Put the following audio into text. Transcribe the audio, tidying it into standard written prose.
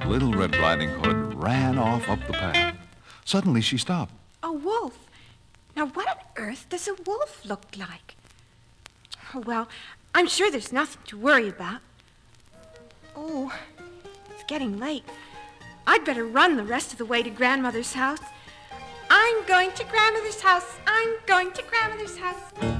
Little Red Riding Hood ran off up the path. Suddenly she stopped. A wolf? Now, what on earth does a wolf look like? Oh, well, I'm sure there's nothing to worry about. Oh, it's getting late. I'd better run the rest of the way to Grandmother's house. I'm going to Grandmother's house. I'm going to Grandmother's house.